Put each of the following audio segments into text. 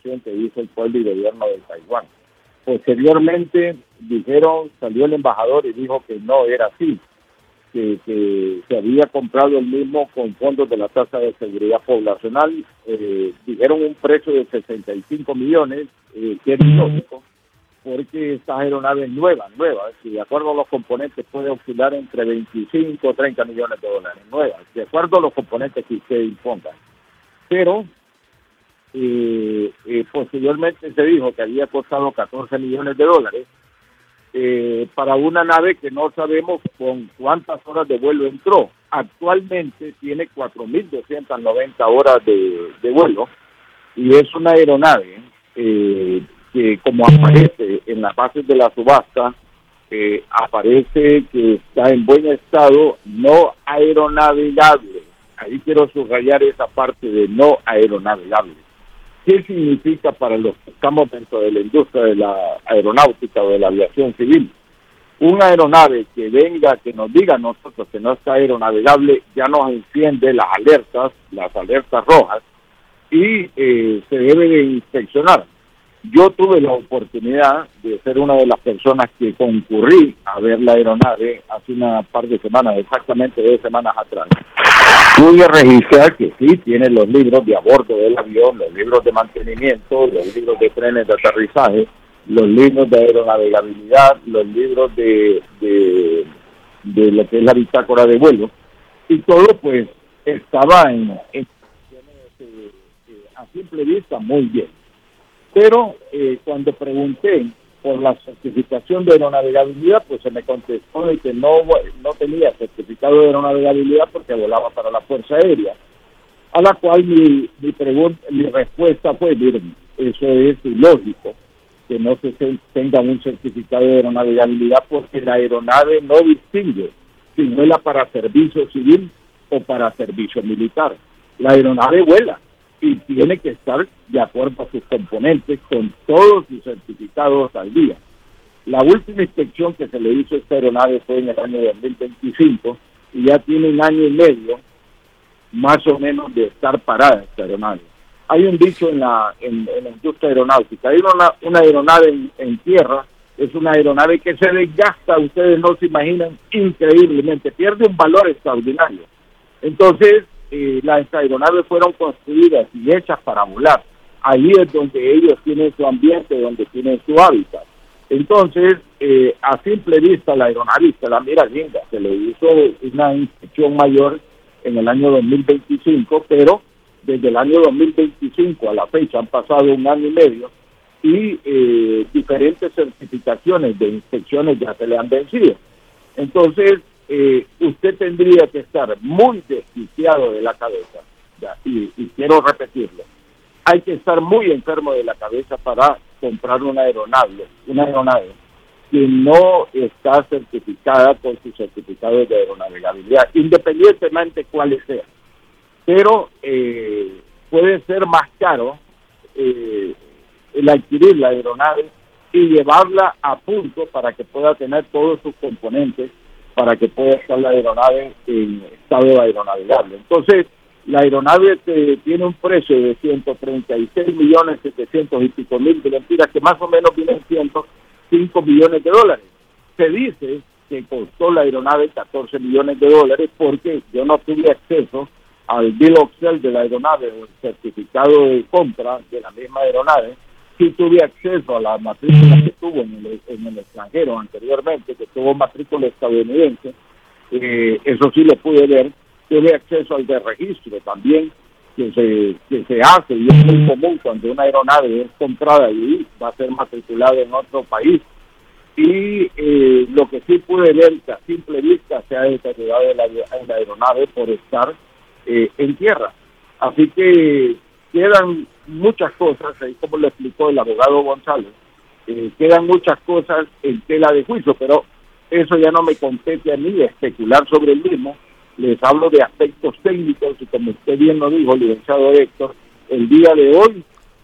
investigación que hizo el pueblo y gobierno de Taiwán. Posteriormente salió el embajador y dijo que no era así, que se había comprado el mismo con fondos de la tasa de seguridad poblacional. Dijeron un precio de 65 millones, que es ilógico, porque esta aeronave es nueva, si de acuerdo a los componentes puede oscilar entre 25 o 30 millones de dólares, nueva, de acuerdo a los componentes que usted imponga. Pero posteriormente se dijo que había costado 14 millones de dólares para una nave que no sabemos con cuántas horas de vuelo entró. Actualmente tiene 4.290 horas de vuelo y es una aeronave que, como aparece en las bases de la subasta, aparece que está en buen estado, no aeronavegable. Ahí quiero subrayar esa parte de no aeronavegable. ¿Qué significa para los que estamos dentro de la industria de la aeronáutica o de la aviación civil? Una aeronave que venga, que nos diga a nosotros que no está aeronavegable, ya nos enciende las alertas rojas, y se debe de inspeccionar. Yo tuve la oportunidad de ser una de las personas que concurrí a ver la aeronave hace una par de semanas, exactamente 2 semanas atrás. Pude registrar que sí tiene los libros de a bordo del avión, los libros de mantenimiento, los libros de trenes de aterrizaje, los libros de aeronavegabilidad, los libros de lo que es la bitácora de vuelo, y todo pues estaba a simple vista muy bien. Pero cuando pregunté por la certificación de aeronavegabilidad, pues se me contestó de que no tenía certificado de aeronavegabilidad porque volaba para la Fuerza Aérea. A la cual mi respuesta fue: miren, eso es ilógico, que no se tenga un certificado de aeronavegabilidad, porque la aeronave no distingue si vuela para servicio civil o para servicio militar. La aeronave vuela y tiene que estar de acuerdo a sus componentes con todos sus certificados al día. La última inspección que se le hizo a esta aeronave fue en el año 2025 y ya tiene 1 año y medio más o menos de estar parada esta aeronave. Hay un dicho en la industria aeronáutica: hay una aeronave en tierra, es una aeronave que se desgasta, ustedes no se imaginan, increíblemente, pierde un valor extraordinario. Entonces, las aeronaves fueron construidas y hechas para volar. Ahí es donde ellos tienen su ambiente, donde tienen su hábitat. Entonces, a simple vista, la aeronavista la mira linda. Se le hizo una inspección mayor en el año 2025, pero desde el año 2025 a la fecha han pasado 1 año y medio y diferentes certificaciones de inspecciones ya se le han vencido. Entonces, usted tendría que estar muy desquiciado de la cabeza, ya, y quiero repetirlo, hay que estar muy enfermo de la cabeza para comprar una aeronave que no está certificada con sus certificados de aeronavegabilidad, independientemente cuáles sean. Pero puede ser más caro el adquirir la aeronave y llevarla a punto para que pueda tener todos sus componentes, para que pueda estar la aeronave en estado aeronavegable. Entonces, la aeronave tiene un precio de 136.700.000 y pico mil de lempiras, que más o menos vienen siendo 5 millones de dólares. Se dice que costó la aeronave 14 millones de dólares porque yo no tuve acceso al bill of sale de la aeronave o el certificado de compra de la misma aeronave. Sí tuve acceso a la matrícula que tuvo en el extranjero anteriormente, que tuvo matrícula estadounidense, eso sí lo pude ver. Tuve acceso al de registro también, que se hace, y es muy común cuando una aeronave es comprada y va a ser matriculada en otro país. Y lo que sí pude ver, que a simple vista se ha deteriorado la aeronave por estar en tierra. Así que quedan muchas cosas, ahí como lo explicó el abogado González, quedan muchas cosas en tela de juicio, pero eso ya no me compete a mí especular sobre el mismo. Les hablo de aspectos técnicos y, como usted bien lo dijo, licenciado Héctor, el día de hoy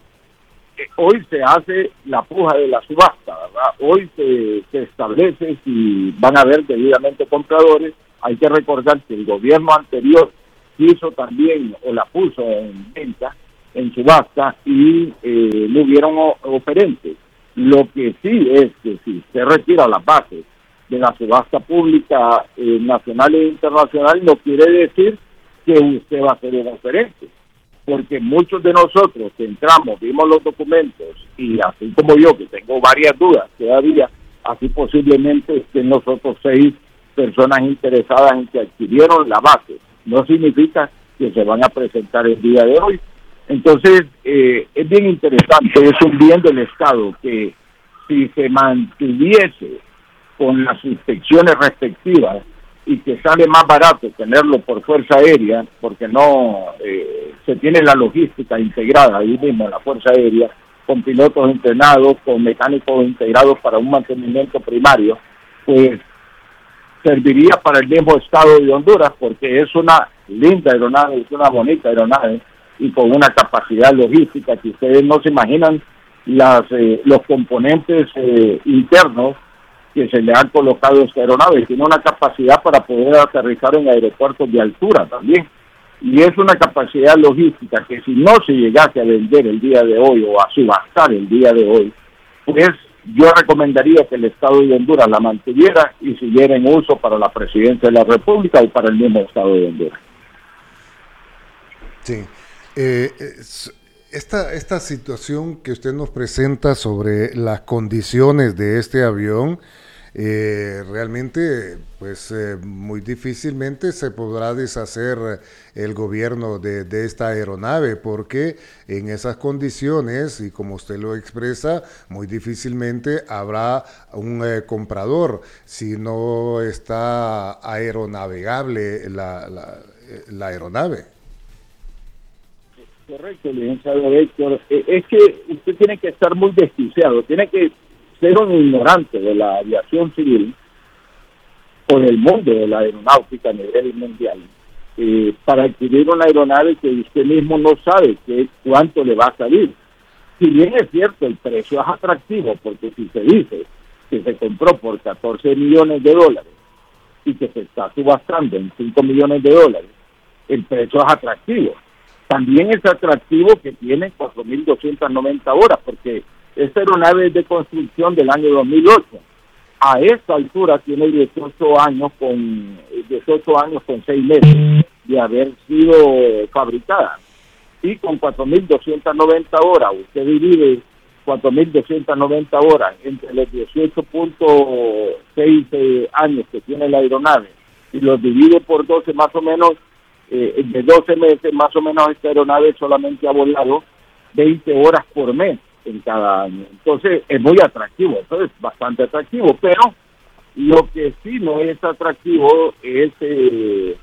se hace la puja de la subasta, ¿verdad? Hoy se establece si van a haber debidamente compradores. Hay que recordar que el gobierno anterior hizo también, o la puso en venta, en subasta y no hubieron oferentes. Lo que sí es que si se retira las bases de la subasta pública nacional e internacional, no quiere decir que usted va a ser un oferente, porque muchos de nosotros que entramos, vimos los documentos y así como yo, que tengo varias dudas todavía, así posiblemente estén los otros 6 personas interesadas en que adquirieron la base. No significa que se van a presentar el día de hoy. Entonces, es bien interesante, es un bien del Estado que si se mantuviese con las inspecciones respectivas y que sale más barato tenerlo por fuerza aérea, porque no se tiene la logística integrada ahí mismo en la fuerza aérea, con pilotos entrenados, con mecánicos integrados para un mantenimiento primario, pues serviría para el mismo estado de Honduras, porque es una linda aeronave, es una bonita aeronave, y con una capacidad logística que ustedes no se imaginan los componentes internos que se le han colocado a esta aeronave. Tiene una capacidad para poder aterrizar en aeropuertos de altura también, y es una capacidad logística que si no se llegase a vender el día de hoy o a subastar el día de hoy, pues yo recomendaría que el Estado de Honduras la mantuviera y siguiera en uso para la presidencia de la República y para el mismo Estado de Honduras. Sí. Esta situación que usted nos presenta sobre las condiciones de este avión, realmente pues muy difícilmente se podrá deshacer el gobierno de esta aeronave, porque en esas condiciones, y como usted lo expresa, muy difícilmente habrá un comprador si no está aeronavegable la aeronave. Correcto, licenciado Héctor. Es que usted tiene que estar muy desquiciado, tiene que ser un ignorante de la aviación civil o del mundo de la aeronáutica a nivel mundial para adquirir una aeronave que usted mismo no sabe cuánto le va a salir. Si bien es cierto, el precio es atractivo, porque si se dice que se compró por $14 millones y que se está subastando en $5 millones, el precio es atractivo. También es atractivo que tiene 4.290 horas, porque esta aeronave es de construcción del año 2008. A esta altura tiene 18 años con 6 meses de haber sido fabricada. Y con 4.290 horas, usted divide 4.290 horas entre los 18.6 años que tiene la aeronave y los divide por 12 más o menos. De 12 meses, más o menos, esta aeronave solamente ha volado 20 horas por mes en cada año. Entonces, es muy atractivo, eso es bastante atractivo, pero lo que sí no es atractivo es que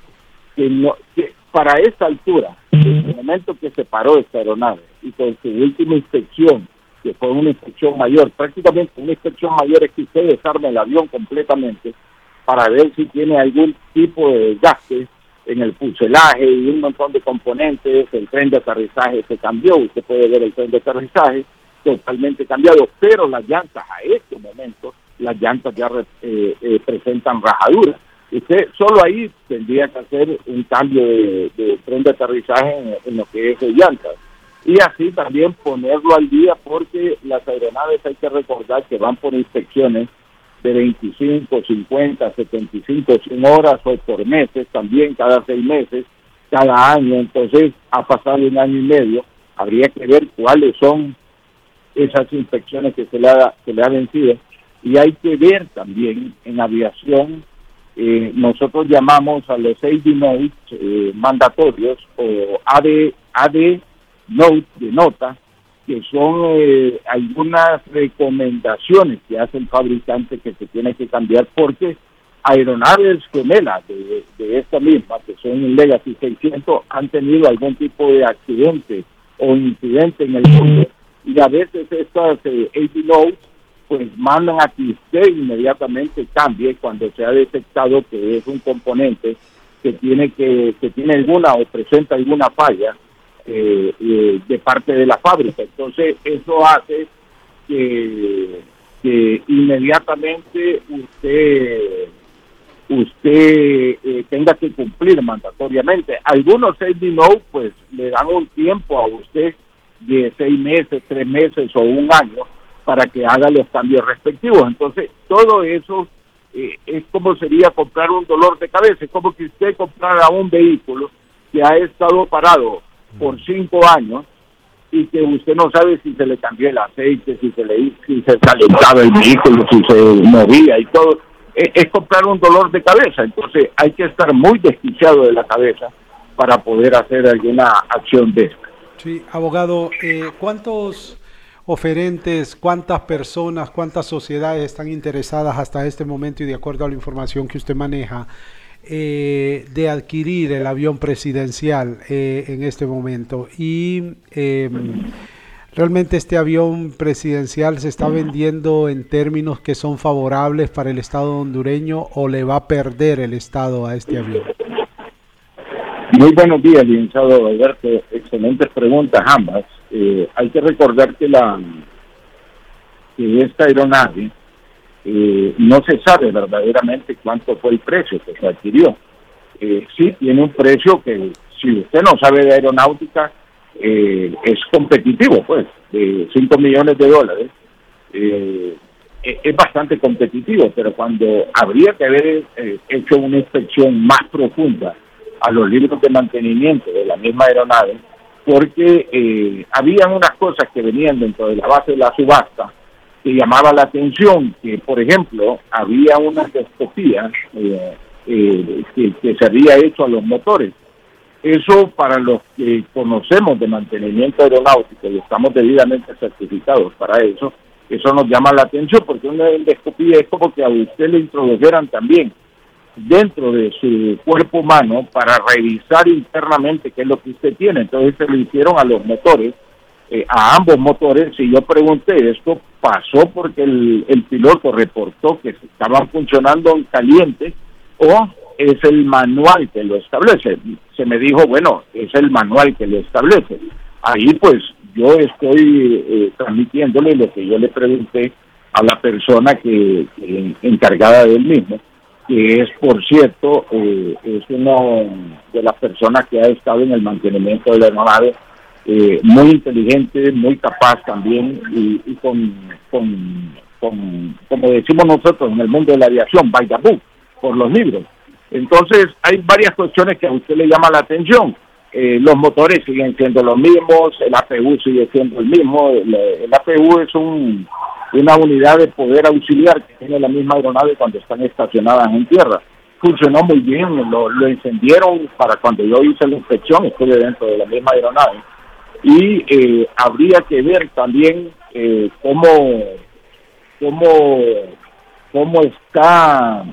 para esta altura, en el momento que se paró esta aeronave y con su última inspección, que fue una inspección mayor, prácticamente una inspección mayor es que usted desarme el avión completamente para ver si tiene algún tipo de desgaste en el fuselaje y un montón de componentes. El tren de aterrizaje se cambió, usted puede ver el tren de aterrizaje totalmente cambiado, pero las llantas a este momento, las llantas ya presentan rajaduras. Usted solo ahí tendría que hacer un cambio de tren de aterrizaje en lo que es de llantas, y así también ponerlo al día, porque las aeronaves hay que recordar que van por inspecciones de 25, 50, 75, 100 horas o por meses, también cada 6 meses, cada año. Entonces ha pasado 1 año y medio, habría que ver cuáles son esas inspecciones que se le ha vencido, y hay que ver también en aviación, nosotros llamamos a los AD Notes mandatorios o AD Note de nota, que son algunas recomendaciones que hace el fabricante que se tiene que cambiar, porque aeronaves gemelas de esta misma, que son un Legacy 600, han tenido algún tipo de accidente o incidente en el mundo, y a veces estas AD Notes pues mandan a que usted inmediatamente cambie cuando se ha detectado que es un componente que tiene alguna o presenta alguna falla de parte de la fábrica. Entonces eso hace que inmediatamente usted usted tenga que cumplir mandatoriamente. Algunos safety no, pues le dan un tiempo a usted de 6 meses, 3 meses o un año para que haga los cambios respectivos. Entonces, todo eso es como sería comprar un dolor de cabeza. Es como que usted comprara un vehículo que ha estado parado por 5 años y que usted no sabe si se le cambió el aceite, si se calentaba el vehículo, si se movía y todo. Es comprar un dolor de cabeza. Entonces hay que estar muy desquiciado de la cabeza para poder hacer alguna acción de esta. Sí, abogado, ¿cuántos oferentes, cuántas personas, cuántas sociedades están interesadas hasta este momento y de acuerdo a la información que usted maneja de adquirir el avión presidencial en este momento? Y ¿realmente este avión presidencial se está vendiendo en términos que son favorables para el Estado hondureño o le va a perder el Estado a este avión? Muy buenos días, licenciado Alberto. Excelentes preguntas ambas. Hay que recordar que esta aeronave no se sabe verdaderamente cuánto fue el precio que se adquirió. Sí, tiene un precio que, si usted no sabe de aeronáutica, es competitivo, pues, de $5 millones. Es bastante competitivo, pero cuando habría que haber hecho una inspección más profunda a los libros de mantenimiento de la misma aeronave, porque habían unas cosas que venían dentro de la base de la subasta que llamaba la atención, que por ejemplo había una endoscopía que se había hecho a los motores. Eso, para los que conocemos de mantenimiento aeronáutico y estamos debidamente certificados para eso nos llama la atención, porque una endoscopía es como que a usted le introdujeran también dentro de su cuerpo humano para revisar internamente qué es lo que usted tiene. Entonces se lo hicieron a los motores, a ambos motores, y yo pregunté, ¿esto pasó porque el piloto reportó que estaban funcionando en caliente o es el manual que lo establece? Se me dijo, bueno, es el manual que lo establece. Ahí pues yo estoy transmitiéndole lo que yo le pregunté a la persona que encargada del mismo, que es, por cierto, es una de las personas que ha estado en el mantenimiento de la aeronave, muy inteligente, muy capaz también, y con, como decimos nosotros en el mundo de la aviación, by the book, por los libros. Entonces, hay varias cuestiones que a usted le llama la atención. Los motores siguen siendo los mismos, el APU sigue siendo el mismo. El APU es una unidad de poder auxiliar que tiene la misma aeronave cuando están estacionadas en tierra. Funcionó muy bien, lo encendieron para cuando yo hice la inspección, estuve dentro de la misma aeronave. Y habría que ver también cómo está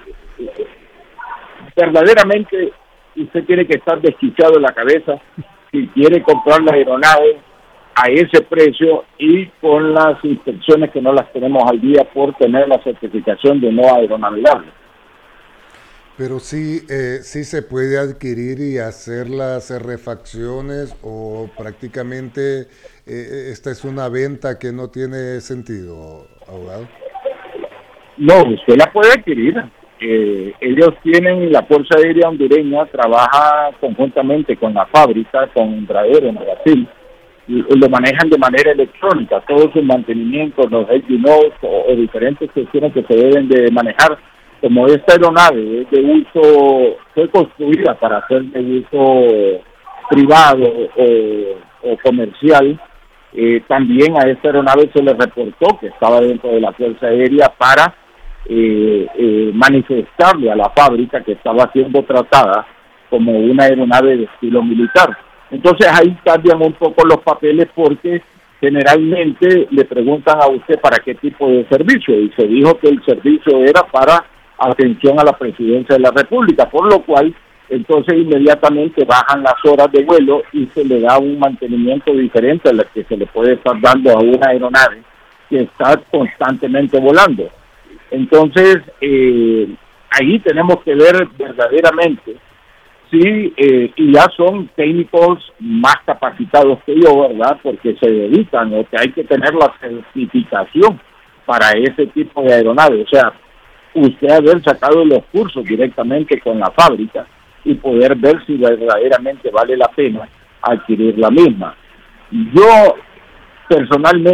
verdaderamente. Usted tiene que estar desquiciado en la cabeza si quiere comprar la aeronave a ese precio y con las inspecciones que no las tenemos al día por tener la certificación de no aeronavegable. Pero sí se puede adquirir y hacer las refacciones, o prácticamente esta es una venta que no tiene sentido, abogado. No, usted la puede adquirir. Ellos tienen, la Fuerza Aérea Hondureña trabaja conjuntamente con la fábrica, con Embraer en Brasil, y lo manejan de manera electrónica, todos sus mantenimientos, los notes o diferentes cuestiones que se deben de manejar. Como esta aeronave es de uso, fue construida para ser de uso privado o comercial, también a esta aeronave se le reportó que estaba dentro de la Fuerza Aérea para manifestarle a la fábrica que estaba siendo tratada como una aeronave de estilo militar. Entonces ahí cambian un poco los papeles, porque generalmente le preguntan a usted para qué tipo de servicio, y se dijo que el servicio era para atención a la presidencia de la República, por lo cual entonces inmediatamente bajan las horas de vuelo y se le da un mantenimiento diferente al que se le puede estar dando a una aeronave que está constantemente volando. Entonces, ahí tenemos que ver verdaderamente si, y ya son técnicos más capacitados que yo, ¿verdad? Porque se dedican, o que hay que tener la certificación para ese tipo de aeronave. O sea, usted haber sacado los cursos directamente con la fábrica y poder ver si verdaderamente vale la pena adquirir la misma. Yo personalmente